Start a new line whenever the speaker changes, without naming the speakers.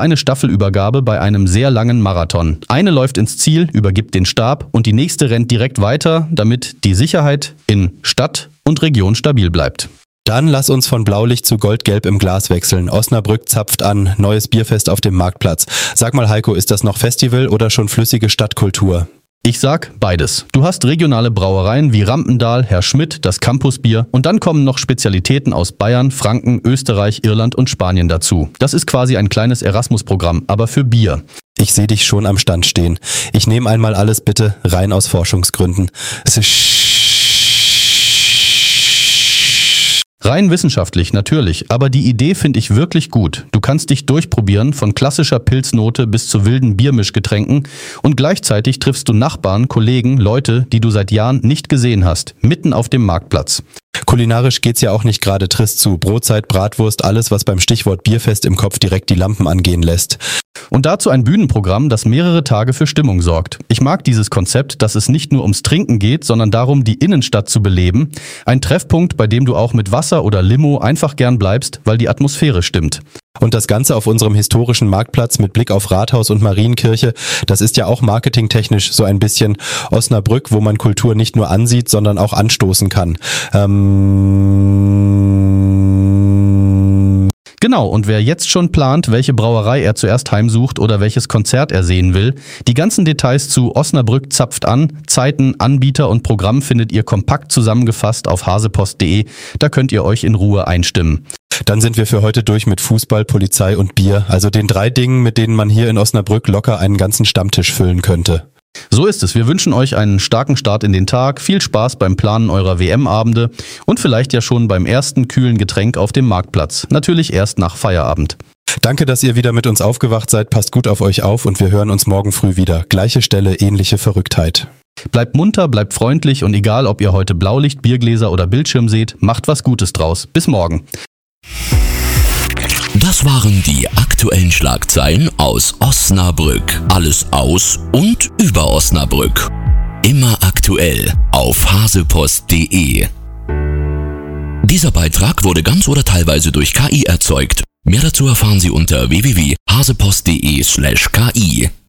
eine Staffelübergabe bei einem sehr langen Marathon. Eine läuft ins Ziel, übergibt den Stab und die nächste rennt direkt weiter, damit die Sicherheit in Stadt und Region stabil bleibt.
Dann lass uns von Blaulicht zu Goldgelb im Glas wechseln. Osnabrück zapft an, neues Bierfest auf dem Marktplatz. Sag mal Heiko, ist das noch Festival oder schon flüssige Stadtkultur?
Ich sag beides. Du hast regionale Brauereien wie Rampendahl, Herr Schmidt, das Campusbier und dann kommen noch Spezialitäten aus Bayern, Franken, Österreich, Irland und Spanien dazu. Das ist quasi ein kleines Erasmus-Programm, aber für Bier.
Ich sehe dich schon am Stand stehen. Ich nehme einmal alles bitte, rein aus Forschungsgründen.
Rein wissenschaftlich, natürlich, aber die Idee finde ich wirklich gut. Du kannst dich durchprobieren, von klassischer Pilznote bis zu wilden Biermischgetränken und gleichzeitig triffst du Nachbarn, Kollegen, Leute, die du seit Jahren nicht gesehen hast, mitten auf dem Marktplatz.
Kulinarisch geht's ja auch nicht gerade trist zu. Brotzeit, Bratwurst, alles, was beim Stichwort Bierfest im Kopf direkt die Lampen angehen lässt.
Und dazu ein Bühnenprogramm, das mehrere Tage für Stimmung sorgt. Ich mag dieses Konzept, dass es nicht nur ums Trinken geht, sondern darum, die Innenstadt zu beleben. Ein Treffpunkt, bei dem du auch mit Wasser oder Limo einfach gern bleibst, weil die Atmosphäre stimmt.
Und das Ganze auf unserem historischen Marktplatz mit Blick auf Rathaus und Marienkirche, das ist ja auch marketingtechnisch so ein bisschen Osnabrück, wo man Kultur nicht nur ansieht, sondern auch anstoßen kann.
Genau, und wer jetzt schon plant, welche Brauerei er zuerst heimsucht oder welches Konzert er sehen will, die ganzen Details zu Osnabrück zapft an, Zeiten, Anbieter und Programm findet ihr kompakt zusammengefasst auf hasepost.de, da könnt ihr euch in Ruhe einstimmen.
Dann sind wir für heute durch mit Fußball, Polizei und Bier, also den 3 Dingen, mit denen man hier in Osnabrück locker einen ganzen Stammtisch füllen könnte.
So ist es. Wir wünschen euch einen starken Start in den Tag, viel Spaß beim Planen eurer WM-Abende und vielleicht ja schon beim ersten kühlen Getränk auf dem Marktplatz. Natürlich erst nach Feierabend.
Danke, dass ihr wieder mit uns aufgewacht seid. Passt gut auf euch auf und wir hören uns morgen früh wieder. Gleiche Stelle, ähnliche Verrücktheit.
Bleibt munter, bleibt freundlich und egal, ob ihr heute Blaulicht, Biergläser oder Bildschirm seht, macht was Gutes draus. Bis morgen.
Das waren die aktuellen Schlagzeilen aus Osnabrück. Alles aus und über Osnabrück. Immer aktuell auf hasepost.de. Dieser Beitrag wurde ganz oder teilweise durch KI erzeugt. Mehr dazu erfahren Sie unter www.hasepost.de/KI.